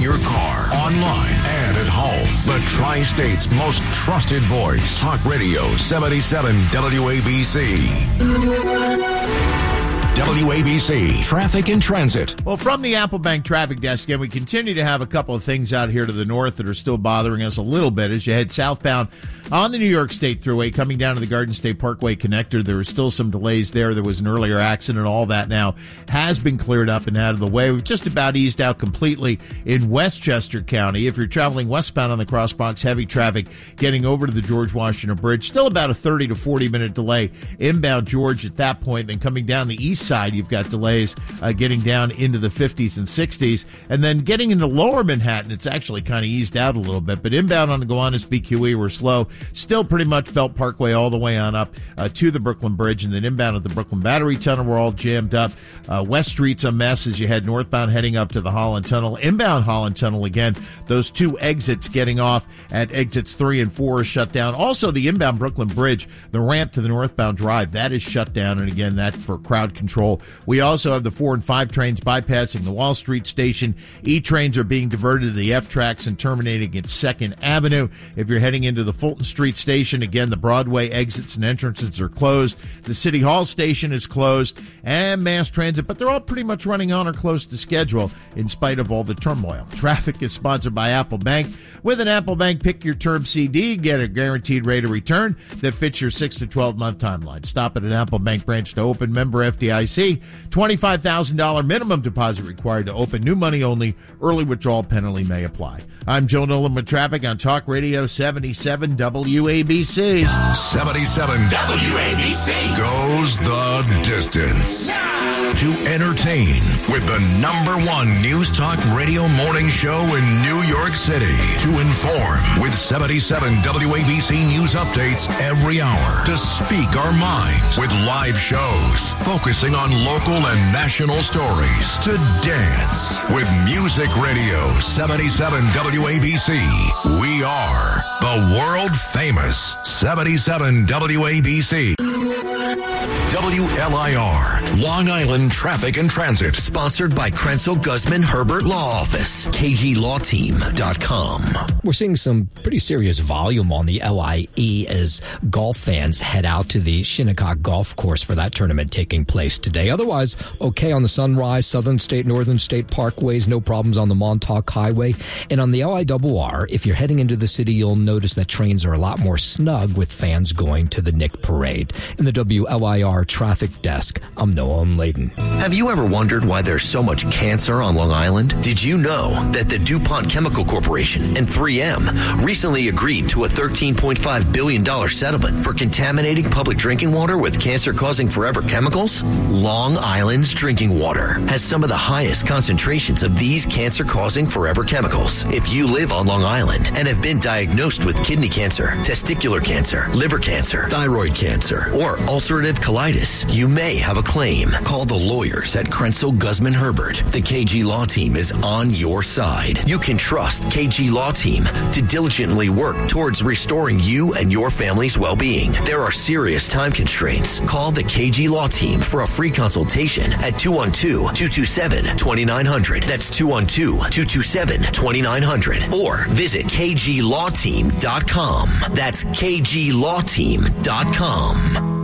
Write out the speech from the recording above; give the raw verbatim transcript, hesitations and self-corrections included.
your car, online, and at home. The Tri-State's most trusted voice. Talk Radio seventy-seven W A B C. W A B C Traffic and Transit. Well, from the Applebank Traffic Desk, and we continue to have a couple of things out here to the north that are still bothering us a little bit as you head southbound on the New York State Thruway coming down to the Garden State Parkway connector. There are still some delays there. There was an earlier accident. All that now has been cleared up and out of the way. We've just about eased out completely in Westchester County. If you're traveling westbound on the Crossbox, heavy traffic getting over to the George Washington Bridge. Still about a thirty to forty minute delay inbound George at that point. Then coming down the east side, you've got delays uh, getting down into the fifties and sixties. And then getting into lower Manhattan, it's actually kind of eased out a little bit. But inbound on the Gowanus B Q E, we're slow. Still pretty much Belt Parkway all the way on up uh, to the Brooklyn Bridge. And then inbound at the Brooklyn Battery Tunnel, we're all jammed up. Uh, West Street's a mess as you head northbound heading up to the Holland Tunnel. Inbound Holland Tunnel, again, those two exits getting off at exits three and four are shut down. Also, the inbound Brooklyn Bridge, the ramp to the northbound drive, that is shut down. And again, that for crowd control. We also have the four and five trains bypassing the Wall Street station. E-trains are being diverted to the F tracks and terminating at second Avenue. If you're heading into the Fulton Street station, again, the Broadway exits and entrances are closed. The City Hall station is closed, and mass transit, but they're all pretty much running on or close to schedule in spite of all the turmoil. Traffic is sponsored by Apple Bank. With an Apple Bank Pick Your Term C D, get a guaranteed rate of return that fits your six to twelve month timeline. Stop at an Apple Bank branch to open. Member F D I C. twenty-five thousand dollars minimum deposit required to open. New money only. Early withdrawal penalty may apply. I'm Joe Nolan with traffic on Talk Radio seventy-seven W A B C. seventy-seven W A B C goes the distance. To entertain with the number one news talk radio morning show in New York City. To inform with seventy-seven W A B C news updates every hour. To speak our minds with live shows focusing on local and national stories. To dance with Music Radio seventy-seven W A B C. We are the world famous seventy-seven W A B C. W L I R, Long Island Traffic and Transit. Sponsored by Krenzel Guzman Herbert Law Office, K G Law Team dot com. We're seeing some pretty serious volume on the L I E as golf fans head out to the Shinnecock Golf Course for that tournament taking place today. Otherwise, okay on the Sunrise, Southern State, Northern State Parkways, no problems on the Montauk Highway. And on the L I R R, if you're heading into the city, you'll notice that trains are a lot more snug with fans going to the Nick Parade. In the W L I R Traffic Desk, I'm Noam Layden. Have you ever wondered why there's so much cancer on Long Island? Did you know that the DuPont Chemical Corporation and three M recently agreed to a thirteen point five billion dollars settlement for contaminating public drinking water with cancer-causing forever chemicals? Long Island's drinking water has some of the highest concentrations of these cancer-causing forever chemicals. If you live on Long Island and have been diagnosed with kidney cancer, testicular cancer, liver cancer, thyroid cancer, or ulcerative colitis, you may have a claim. Call the lawyers at Krenzel Guzman Herbert. The K G Law Team is on your side. You can trust K G Law Team to diligently work towards restoring you and your family's well-being. There are serious time constraints. Call the K G Law Team for a free consultation at two one two, two two seven, two nine zero zero. That's two one two, two two seven, two nine zero zero. Or visit K G Law Team dot com. That's K G Law Team dot com.